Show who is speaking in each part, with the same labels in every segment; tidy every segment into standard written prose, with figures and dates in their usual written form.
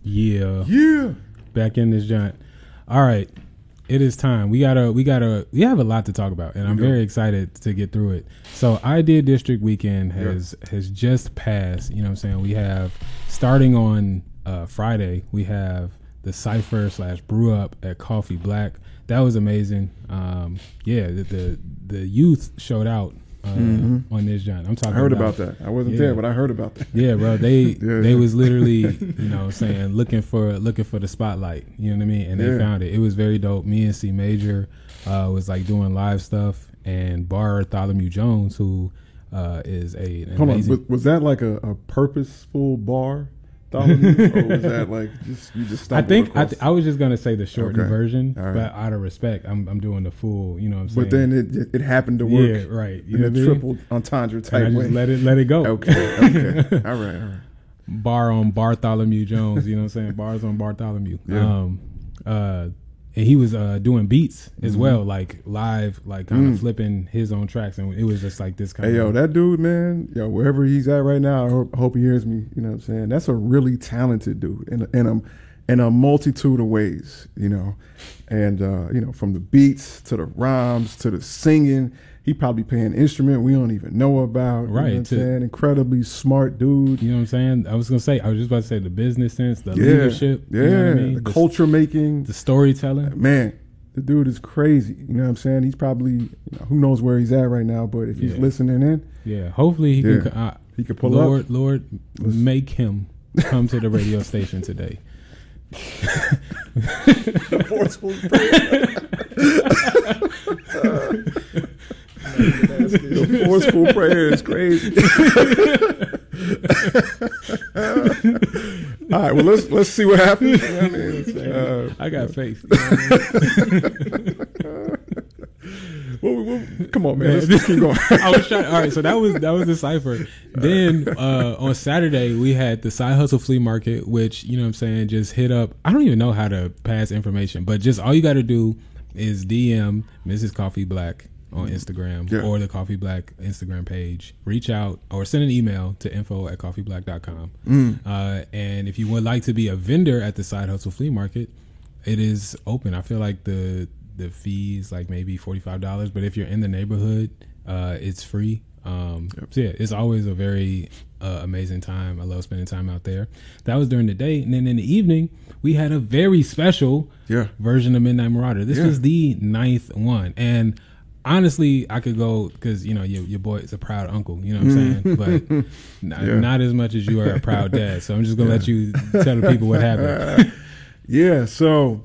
Speaker 1: Yeah.
Speaker 2: Back in this joint. All right. It is time. We have a lot to talk about, and I'm very excited to get through it. So Idea District Weekend has just passed. You know what I'm saying? We have, starting on Friday, we have the Cypher / Brew Up at Coffee Black. That was amazing. The youth showed out on this joint. I'm talking.
Speaker 1: I heard about that. I wasn't there, but I heard about that.
Speaker 2: Yeah, bro. They was literally, saying looking for the spotlight. You know what I mean? And they found it. It was very dope. Me and C Major was like doing live stuff, and Bartholomew Jones, who is an amazing.
Speaker 1: Was that like a purposeful bar? Or was that like you just stumbled across?
Speaker 2: I was just gonna say the shortened version, but out of respect, I'm doing the full. You know what I'm saying?
Speaker 1: But then it happened to work.
Speaker 2: Yeah, right. You
Speaker 1: in a triple entendre type way.
Speaker 2: Let it go.
Speaker 1: Okay. All right.
Speaker 2: Bar on Bartholomew Jones. You know what I'm saying? Bars on Bartholomew.
Speaker 1: Yeah.
Speaker 2: And he was doing beats as well, like live, like kind of flipping his own tracks, and it was just like this kind of.
Speaker 1: Hey, that dude, man, wherever he's at right now, I hope he hears me. You know what I'm saying? That's a really talented dude in a multitude of ways, and from the beats to the rhymes to the singing. He probably playing an instrument we don't even know about.
Speaker 2: Right.
Speaker 1: You know what I'm saying? Incredibly smart dude.
Speaker 2: You know what I'm saying? I was just about to say the business sense, the leadership.
Speaker 1: Yeah.
Speaker 2: You know what I mean?
Speaker 1: The culture making.
Speaker 2: The storytelling.
Speaker 1: Man, the dude is crazy. You know what I'm saying? He's probably, who knows where he's at right now, but if he's listening in.
Speaker 2: Yeah. Hopefully he
Speaker 1: can pull up.
Speaker 2: Lord, make him come to the radio station today.
Speaker 1: Forceful the forceful prayer is crazy. All right, well let's see what happens.
Speaker 2: I got faith.
Speaker 1: Well, come on, man. Let's keep going.
Speaker 2: I was trying. All right, so that was the Cypher. Then on Saturday we had the Side Hustle Flea Market, which just hit up. I don't even know how to pass information, but just all you got to do is DM Mrs. Coffee Black on Instagram or the Coffee Black Instagram page. Reach out or send an email to info@coffeeblack.com. And if you would like to be a vendor at the Side Hustle Flea Market, it is open. I feel like the fees like maybe $45, but if you're in the neighborhood, it's free. So it's always a very amazing time. I love spending time out there. That was during the day, and then in the evening we had a very special version of Midnight Marauder. This was the 9th one, and honestly, I could go because your boy is a proud uncle. You know what I'm saying? But not as much as you are a proud dad. So I'm just gonna let you tell the people what happened.
Speaker 1: So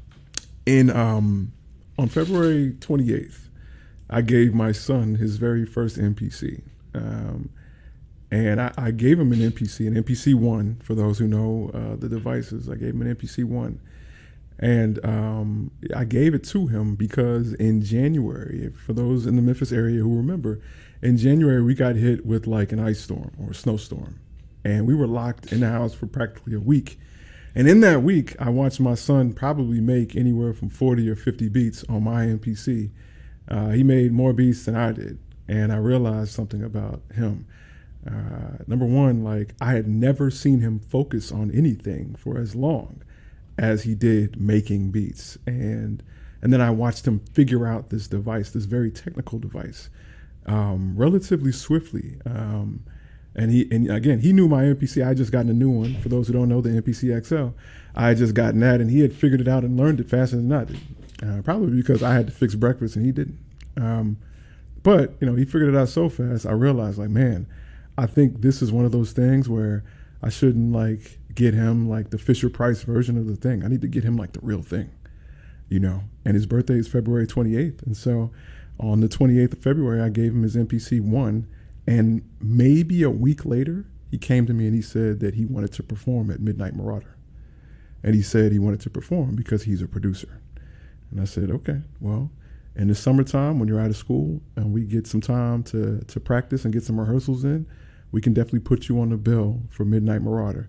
Speaker 1: on February 28th, I gave my son his very first MPC, and I gave him an MPC 1 for those who know the devices. I gave him an MPC 1. And I gave it to him because in January, for those in the Memphis area who remember, in January we got hit with like an ice storm or a snowstorm. And we were locked in the house for practically a week. And in that week, I watched my son probably make anywhere from 40 or 50 beats on my MPC. He made more beats than I did. And I realized something about him. Number one, like I had never seen him focus on anything for as long as he did making beats. And then I watched him figure out this device, this very technical device, relatively swiftly. And he knew my MPC. I had just gotten a new one. For those who don't know, the MPC XL, I had just gotten that, and he had figured it out and learned it faster than I did. Probably because I had to fix breakfast and he didn't. But he figured it out so fast. I realized, like, man, I think this is one of those things where I shouldn't like get him like the Fisher Price version of the thing. I need to get him like the real thing, And his birthday is February 28th, and so on the 28th of February, I gave him his MPC 1. And maybe a week later, he came to me and he said that he wanted to perform at Midnight Marauder. And he said he wanted to perform because he's a producer. And I said, okay, well, in the summertime when you're out of school and we get some time to practice and get some rehearsals in, we can definitely put you on the bill for Midnight Marauder.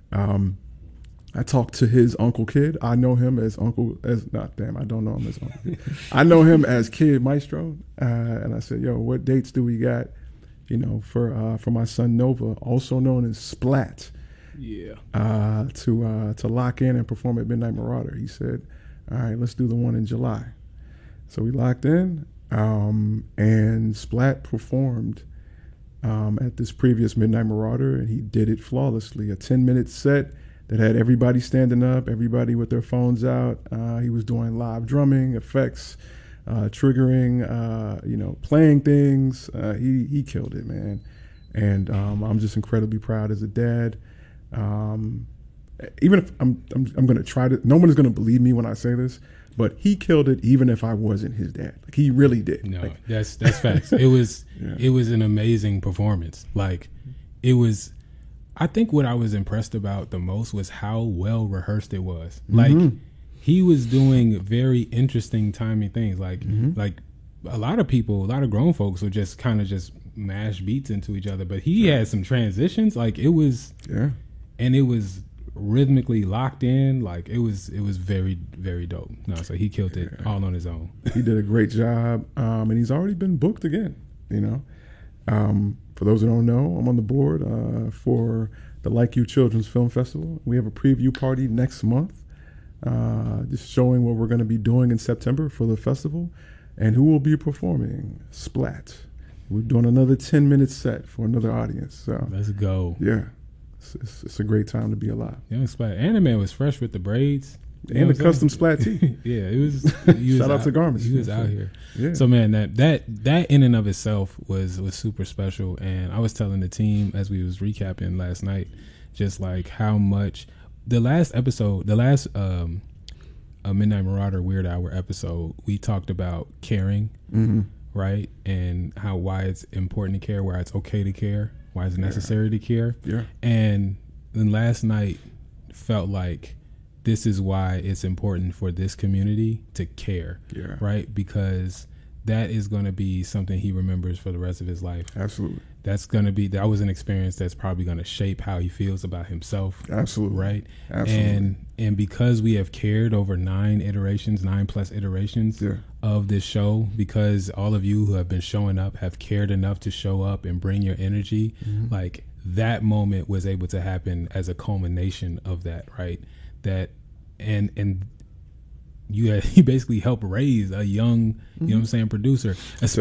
Speaker 1: I talked to his Uncle Kid. I know him as I don't know him as Uncle Kid. I know him as Kid Maestro. And I said, yo, what dates do we got? For my son Nova, also known as Splat. to lock in and perform at Midnight Marauder. He said, "All right, let's do the one in July." So we locked in, and Splat performed at this previous Midnight Marauder, and he did it flawlessly. A 10-minute set that had everybody standing up, everybody with their phones out. He was doing live drumming, effects, triggering, playing things. He killed it, man. And I'm just incredibly proud as a dad. Even if I'm going to try to, no one is going to believe me when I say this, but he killed it even if I wasn't his dad. Like, he really did.
Speaker 2: No,
Speaker 1: like,
Speaker 2: that's facts. It was It was an amazing performance. Like, it was. I think what I was impressed about the most was how well rehearsed it was. Like, he was doing very interesting timing things. Like a lot of people, a lot of grown folks would just kind of just mash beats into each other, but he had some transitions. Like, it was, and it was rhythmically locked in. Like, it was very, very dope. No, so he killed it all on his own.
Speaker 1: He did a great job, and he's already been booked again. For those who don't know, I'm on the board for the Like You Children's Film Festival. We have a preview party next month, just showing what we're going to be doing in September for the festival, and who will be performing. Splat. We're doing another 10-minute set for another audience. So
Speaker 2: let's go.
Speaker 1: Yeah, it's a great time to be alive.
Speaker 2: Young Splat. And the man was fresh with the braids.
Speaker 1: And the custom Splat tee.
Speaker 2: Yeah, it was.
Speaker 1: Shout out to Garments.
Speaker 2: He was out here.
Speaker 1: Yeah.
Speaker 2: So, man, that in and of itself was super special. And I was telling the team as we was recapping last night, just like how much the last Midnight Marauder Weird Hour episode, we talked about caring, right? And why it's important to care, why it's okay to care, why it's necessary to care.
Speaker 1: Yeah.
Speaker 2: And then last night felt like this is why it's important for this community to care, right? Because that is going to be something he remembers for the rest of his life.
Speaker 1: Absolutely.
Speaker 2: That was an experience that's probably going to shape how he feels about himself.
Speaker 1: Absolutely.
Speaker 2: Right?
Speaker 1: Absolutely.
Speaker 2: And because we have cared over 9 plus iterations of this show, because all of you who have been showing up have cared enough to show up and bring your energy, like, that moment was able to happen as a culmination of that, right? That and you basically helped raise a young, you know what I'm saying, producer,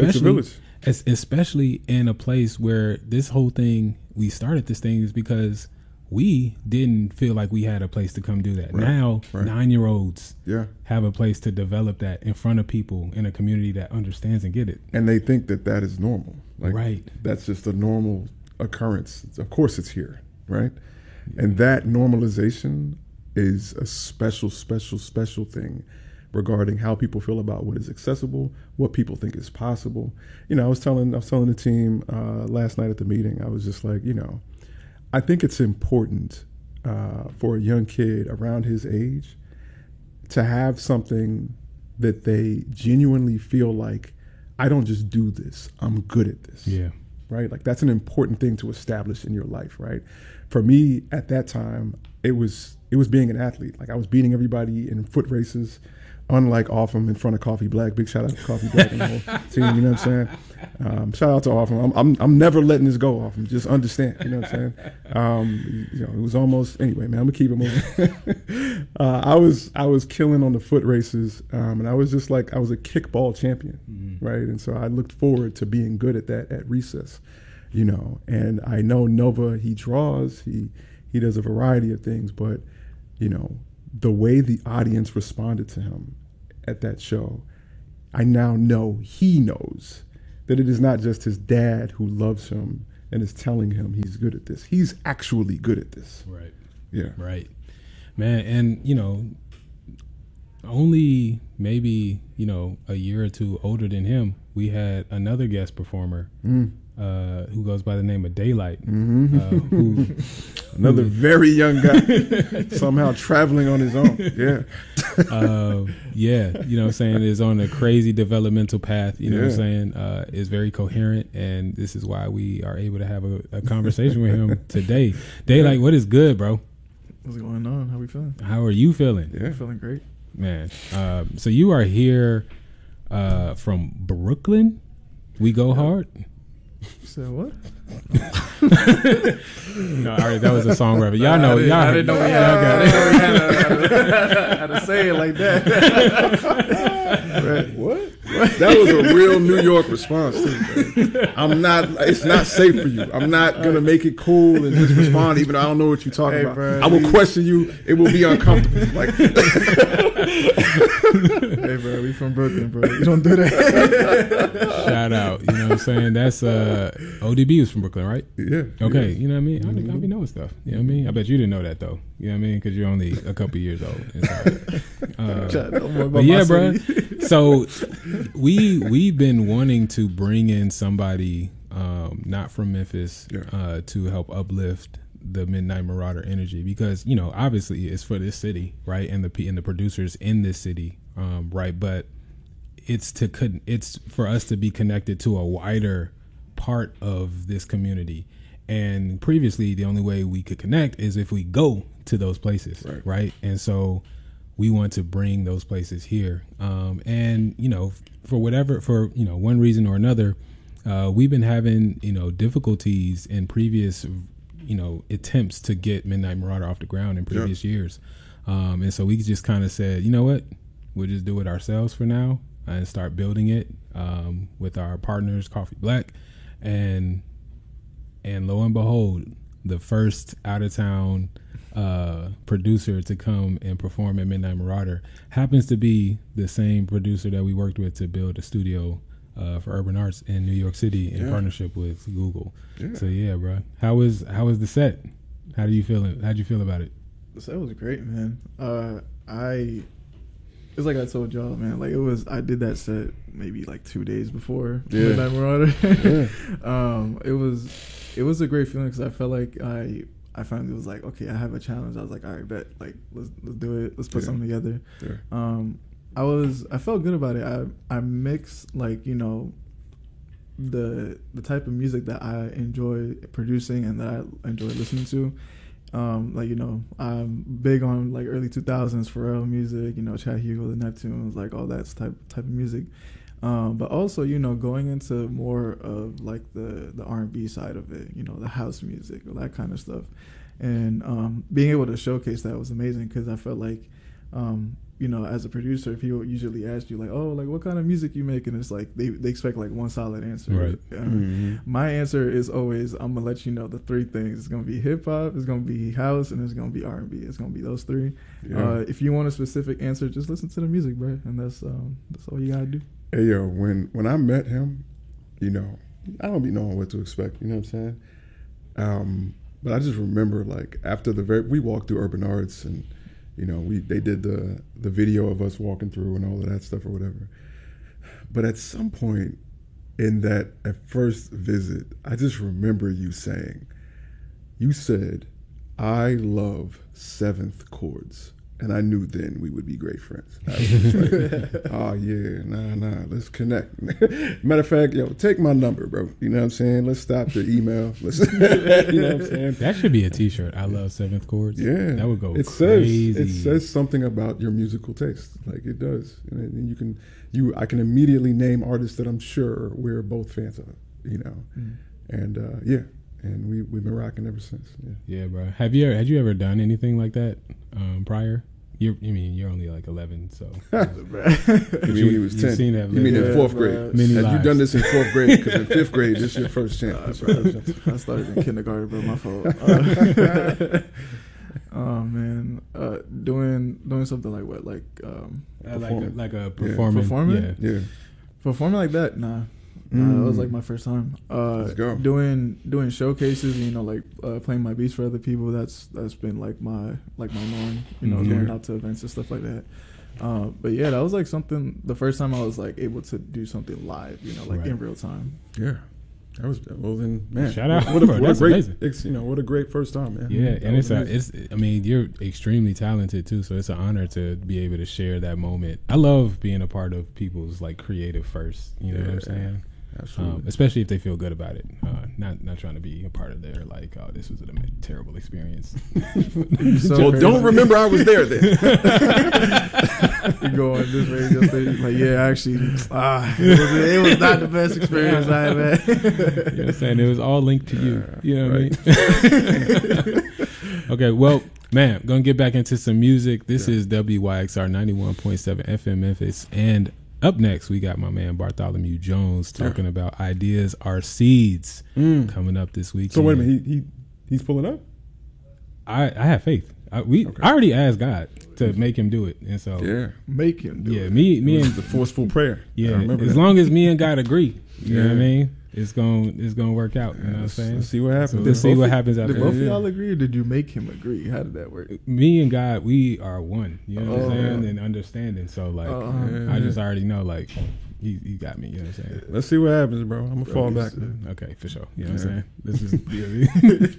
Speaker 2: especially in a place where this whole thing, we started this thing is because we didn't feel like we had a place to come do that.
Speaker 1: Right.
Speaker 2: Now,
Speaker 1: Right.
Speaker 2: 9-year-olds have a place to develop that in front of people in a community that understands and get it.
Speaker 1: And they think that is normal. Like,
Speaker 2: right.
Speaker 1: That's just a normal occurrence. Of course it's here, right? And that normalization is a special thing regarding how people feel about what is accessible, what people think is possible. I was telling the team last night at the meeting, I was just like, I think it's important for a young kid around his age to have something that they genuinely feel like, I don't just do this, I'm good at this.
Speaker 2: Yeah.
Speaker 1: Right? Like, that's an important thing to establish in your life, right? For me, at that time, it was being an athlete. Like, I was beating everybody in foot races, unlike Offham in front of Coffee Black. Big shout out to Coffee Black and the whole team, you know what I'm saying? Shout out to Offham. I'm never letting this go, Offham. Just understand, you know what I'm saying? It was almost, anyway, man, I'm gonna keep it moving. I was killing on the foot races, and I was just like, I was a kickball champion, right? And so I looked forward to being good at that at recess, and I know Nova, he draws, he does a variety of things, but, the way the audience responded to him at that show, I now know he knows that it is not just his dad who loves him and is telling him he's good at this. He's actually good at this.
Speaker 2: Right.
Speaker 1: Yeah.
Speaker 2: Right. Man, and, only maybe, a year or two older than him, we had another guest performer who goes by the name of Daylight.
Speaker 1: Another very young guy, somehow traveling on his own. Yeah.
Speaker 2: You know what I'm saying, is on a crazy developmental path, you know what I'm saying, is very coherent, and this is why we are able to have a conversation with him today. Daylight, what is good, bro?
Speaker 3: What's going on? How we feeling?
Speaker 2: How are you feeling?
Speaker 1: Yeah.
Speaker 3: Feeling great.
Speaker 2: Man, so you are here from Brooklyn. We go hard.
Speaker 3: You said what?
Speaker 2: No, all right, that was a song rapper. Y'all know.
Speaker 3: I didn't know we had to say it like that.
Speaker 1: Right. What? That was a real New York response too, man. I'm not. It's not safe for you. I'm not gonna make it cool and just respond, even though I don't know what you're talking about.
Speaker 3: Bro,
Speaker 1: I will question you. It will be uncomfortable. Like,
Speaker 3: hey, bro, we from Brooklyn, bro. You don't do that.
Speaker 2: Shout out. You know what I'm saying? That's ODB was from Brooklyn, right?
Speaker 1: yeah.
Speaker 2: Okay.
Speaker 1: Yeah.
Speaker 2: You know what I mean? I be knowing stuff. You know what I mean? I bet you didn't know that though. You know what I mean? Because you're only a couple years old. But yeah, bro. So we've been wanting to bring in somebody not from Memphis to help uplift the Midnight Marauder energy, because you know obviously it's for this city, right, and the producers in this city, right, but it's for us to be connected to a wider part of this community. And previously the only way we could connect is if we go to those places, right? And so we want to bring those places here, and you know, for one reason or another, we've been having difficulties in previous attempts to get Midnight Marauder off the ground in previous years, and so we just kind of said, you know what, we'll just do it ourselves for now and start building it with our partners, Coffee Black, and lo and behold, the first out of town producer to come and perform at Midnight Marauder happens to be the same producer that we worked with to build a studio for Urban Arts in New York City in partnership with Google. Yeah. So yeah, bro. How was the set? How'd you feel about it?
Speaker 3: The set was great, man. It's like I told y'all, man. Like I did that set maybe like 2 days before Midnight Marauder. It was a great feeling because I felt like I finally was like, okay, I have a challenge. I was like, all right, bet, like let's do it. Let's put something together. Yeah. I felt good about it. I mixed like the type of music that I enjoy producing and that I enjoy listening to. I'm big on like early 2000s Pharrell music, Chad Hugo, the Neptunes, like all that type of music. But also, going into more of like the R&B side of it, the house music, all that kind of stuff. And being able to showcase that was amazing because I felt like, as a producer, people usually ask you like, oh, like what kind of music you make? And it's like they expect like one solid answer.
Speaker 2: Right.
Speaker 3: My answer is always, I'm going to let you know the three things. It's going to be hip hop, it's going to be house, and it's going to be R&B. It's going to be those three. Yeah. If you want a specific answer, just listen to the music, bro. And that's all you got to do.
Speaker 1: Hey, yo, when I met him, I don't be knowing what to expect, you know what I'm saying? But I just remember, like, after we walked through Urban Arts and, they did the video of us walking through and all of that stuff or whatever. But at some point in that at first visit, I just remember you said, I love seventh chords. And I knew then we would be great friends. I was just like, oh, yeah, nah, let's connect. Matter of fact, take my number, bro. You know what I'm saying? Let's stop the email. You know what I'm saying?
Speaker 2: That should be a T-shirt. I love seventh chords.
Speaker 1: Yeah.
Speaker 2: That would go crazy.
Speaker 1: It says something about your musical taste. Like, it does. And I can immediately name artists that I'm sure we're both fans of, And, and we've been rocking ever since.
Speaker 2: Yeah, bro. Had you ever done anything like that prior? You're only like 11, so.
Speaker 1: You mean when he was 10? You mean in fourth grade? Have you done this in fourth grade? Because in fifth grade, this is your first chance.
Speaker 3: I started in kindergarten, bro. My fault. Oh man, doing something like what, like
Speaker 2: like a performance.
Speaker 3: Performing?
Speaker 1: Yeah.
Speaker 3: Performing like that? Nah. That was like my first time.
Speaker 1: Let's go.
Speaker 3: Doing showcases, playing my beats for other people. That's been like my norm. Going out to events and stuff like that. But yeah, that was like something. The first time I was like able to do something live, in real time.
Speaker 1: Yeah, that was then, man.
Speaker 2: Shout out!
Speaker 1: What a great,
Speaker 2: amazing.
Speaker 1: What a great first time, man.
Speaker 2: Yeah, and it's. I mean, you're extremely talented too, so it's an honor to be able to share that moment. I love being a part of people's like creative first. You know what I'm saying?
Speaker 1: Absolutely.
Speaker 2: Especially if they feel good about it. Not trying to be a part of their like, oh, this was a terrible experience.
Speaker 1: Don't remember I was there then.
Speaker 3: to go on this radio station. Like, yeah, actually, it was not the best experience I have had.
Speaker 2: You know what I'm saying? It was all linked to you. You know what I mean? Okay, well, man, gonna get back into some music. This is WYXR 91.7 FM Memphis. And up next, we got my man Bartholomew Jones talking about Ideas Are Seeds coming up this week.
Speaker 1: So wait a minute, he's pulling up?
Speaker 2: I have faith. I already asked God to make him do it, and so
Speaker 3: make him do it.
Speaker 2: Me and
Speaker 1: the forceful prayer.
Speaker 2: Yeah, as long as me and God agree, you know what I mean. It's gonna work out. You know what I'm saying?
Speaker 1: Let's see what happens.
Speaker 2: So let's see what happens after.
Speaker 3: Did both of y'all agree, or did you make him agree? How did that work?
Speaker 2: Me and God, we are one. You know what I'm saying? And understanding. So like, I just already know like. He got me, you know what I'm saying?
Speaker 1: Let's see what happens, bro. I'm gonna fall back.
Speaker 2: Okay, for sure. You know what I'm saying? This is